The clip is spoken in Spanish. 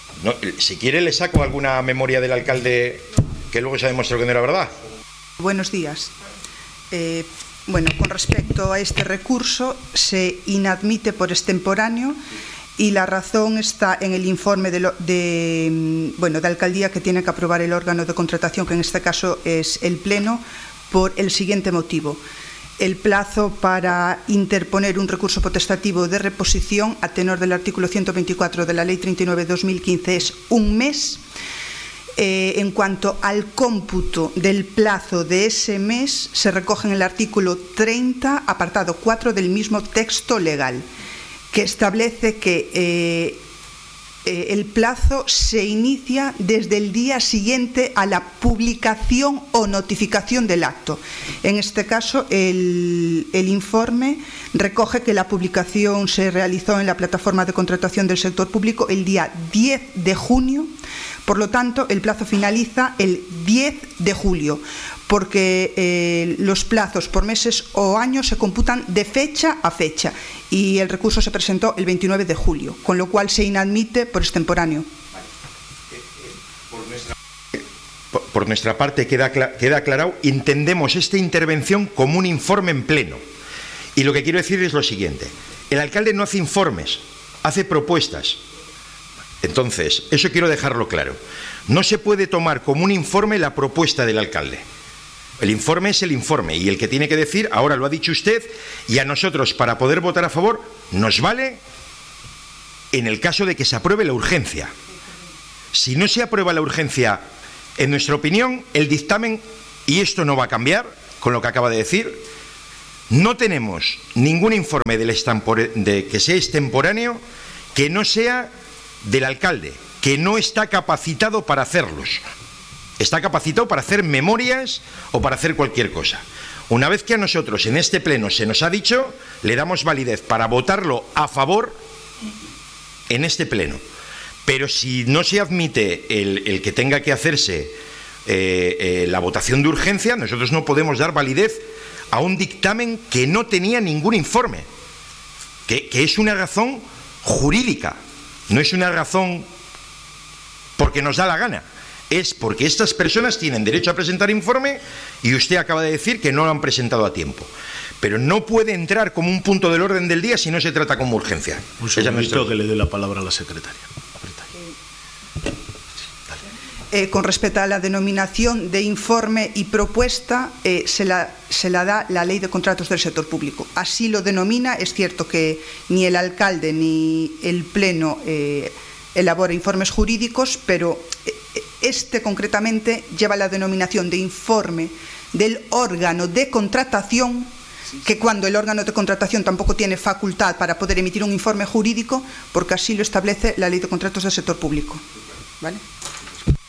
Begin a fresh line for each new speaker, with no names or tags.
No, si quiere le saco alguna memoria del alcalde que luego se ha demostrado que no era verdad.
Buenos días. Bueno, con respecto a este recurso, se inadmite por extemporáneo y la razón está en el informe de alcaldía que tiene que aprobar el órgano de contratación, que en este caso es el Pleno, por el siguiente motivo. El plazo para interponer un recurso potestativo de reposición a tenor del artículo 124 de la Ley 39/2015 es un mes. En cuanto al cómputo del plazo de ese mes, se recoge en el artículo 30, apartado 4 del mismo texto legal, que establece que el plazo se inicia desde el día siguiente a la publicación o notificación del acto. En este caso, el informe recoge que la publicación se realizó en la plataforma de contratación del sector público el día 10 de junio. Por lo tanto, el plazo finaliza el 10 de julio, porque los plazos por meses o años se computan de fecha a fecha y el recurso se presentó el 29 de julio, con lo cual se inadmite por extemporáneo.
Por nuestra parte queda aclarado, entendemos esta intervención como un informe en pleno. Y lo que quiero decir es lo siguiente: el alcalde no hace informes, hace propuestas. Entonces, eso quiero dejarlo claro. No se puede tomar como un informe la propuesta del alcalde. El informe es el informe y el que tiene que decir, ahora lo ha dicho usted, y a nosotros para poder votar a favor nos vale en el caso de que se apruebe la urgencia. Si no se aprueba la urgencia, en nuestra opinión, el dictamen, y esto no va a cambiar con lo que acaba de decir, no tenemos ningún informe de que sea extemporáneo que no sea del alcalde, que no está capacitado para hacerlos. Está capacitado para hacer memorias o para hacer cualquier cosa. Una vez que a nosotros en este pleno se nos ha dicho, le damos validez para votarlo a favor en este pleno. Pero si no se admite el que tenga que hacerse la votación de urgencia, nosotros no podemos dar validez a un dictamen que no tenía ningún informe, que es una razón jurídica. No es una razón porque nos da la gana, es porque estas personas tienen derecho a presentar informe y usted acaba de decir que no lo han presentado a tiempo. Pero no puede entrar como un punto del orden del día si no se trata como urgencia.
Un segundito que le dé la palabra a la secretaria.
Con respecto a la denominación de informe y propuesta, se la da la Ley de Contratos del Sector Público. Así lo denomina. Es cierto que ni el alcalde ni el Pleno elabora informes jurídicos, pero este concretamente lleva la denominación de informe del órgano de contratación, que cuando el órgano de contratación tampoco tiene facultad para poder emitir un informe jurídico, porque así lo establece la Ley de Contratos del Sector Público. ¿Vale?